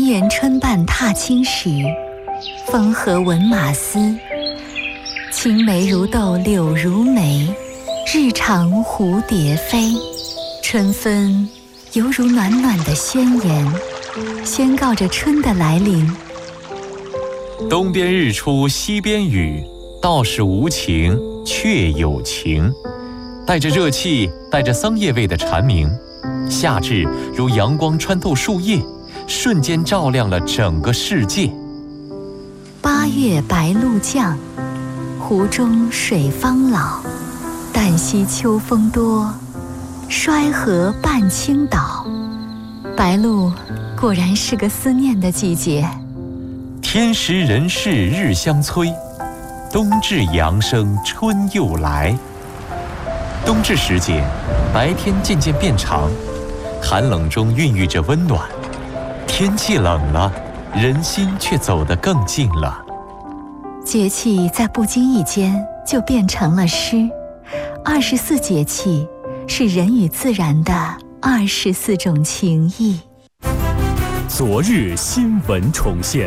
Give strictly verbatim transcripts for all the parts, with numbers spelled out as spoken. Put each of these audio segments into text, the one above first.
炎炎春半踏青时，风和闻马嘶。青梅如豆柳如眉，日长蝴蝶飞。春分犹如暖暖的宣言，宣告着春的来临。 东边日出西边雨，道是无晴却有晴。带着热气，带着桑叶味的蝉鸣，夏至如阳光穿透树叶，瞬间照亮了整个世界。 八月白露降，湖中水方老。旦夕秋风多，衰河半倾倒。白露果然是个思念的季节。 天时人事日相催，冬至阳生春又来。冬至时节，白天渐渐变长，寒冷中孕育着温暖。天气冷了，人心却走得更近了。 节气在不经意间就变成了诗。二十四节气是人与自然的二十四种情谊。 昨日新闻重现。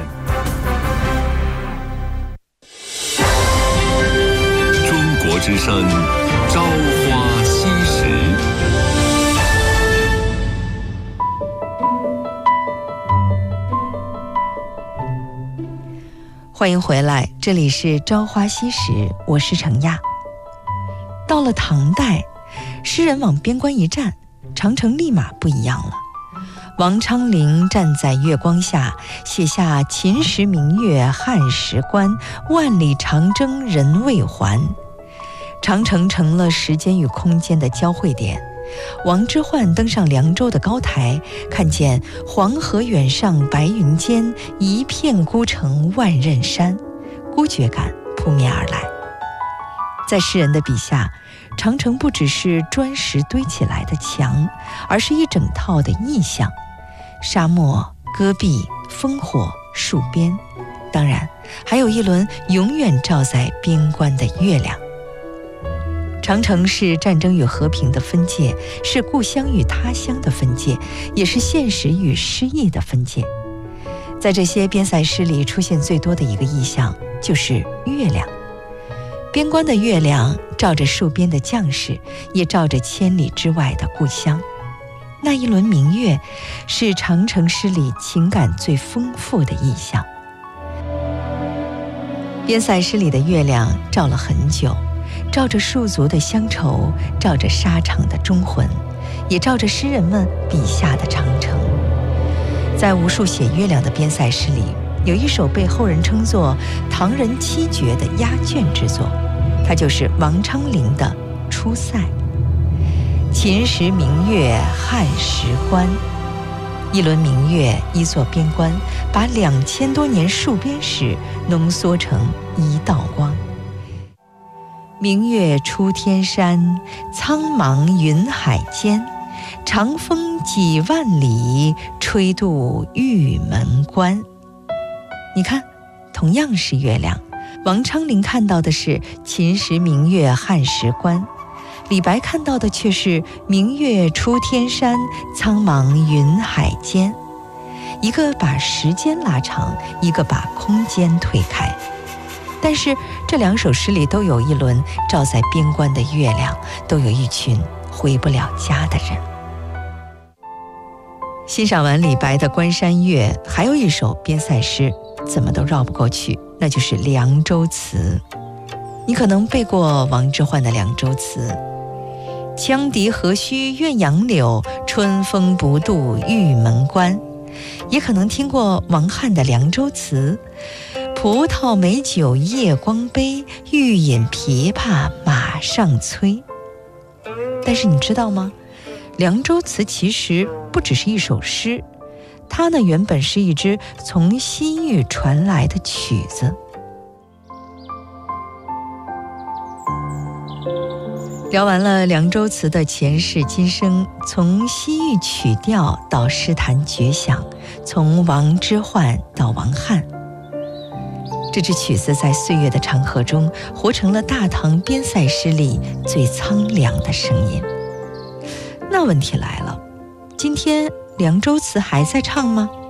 中国之声，朝花夕拾。 欢迎回来，这里是朝花夕拾，我是程亚。到了唐代，诗人往边关一站，长城立马不一样了。王昌龄站在月光下，写下秦时明月汉时关，万里长征人未还。长城成了时间与空间的交汇点。王之涣登上凉州的高台，看见黄河远上白云间，一片孤城万仞山，孤绝感扑面而来。在诗人的笔下，长城不只是砖石堆起来的墙，而是一整套的意象：沙漠、戈壁、烽火、戍边，当然还有一轮永远照在边关的月亮。长城是战争与和平的分界，是故乡与他乡的分界，也是现实与诗意的分界。在这些边塞诗里出现最多的一个意象就是月亮。边关的月亮照着戍边的将士，也照着千里之外的故乡。那一轮明月是长城诗里情感最丰富的意象。边塞诗里的月亮照了很久，照着戍族的乡愁，照着沙场的忠魂，也照着诗人们笔下的长城。在无数写月亮的边塞诗里，有一首被后人称作唐人七绝的压卷之作，它就是王昌龄的《出塞》。秦时明月汉时关，一轮明月，一座边关，把两千多年戍边史浓缩成一道光。明月出天山，苍茫云海间，长风几万里，吹渡玉门关。你看，同样是月亮，王昌龄看到的是秦时明月汉时关，李白看到的却是明月出天山，苍茫云海间。一个把时间拉长，一个把空间推开。但是这两首诗里都有一轮照在边关的月亮，都有一群回不了家的人。欣赏完李白的《关山月》，还有一首边塞诗怎么都绕不过去，那就是《凉州词》。你可能背过王之涣的《凉州词》：羌笛何须怨杨柳，春风不度玉门关。也可能听过王翰的《凉州词》：葡萄美酒夜光杯，欲饮琵琶马上催。但是你知道吗？《凉州词》其实不只是一首诗，它呢原本是一支从西域传来的曲子。聊完了《凉州词》的前世今生，从西域曲调到诗坛绝响，从王之涣到王翰，这支曲子在岁月的长河中活成了大唐边塞诗里最苍凉的声音。那问题来了，今天《凉州词》还在唱吗？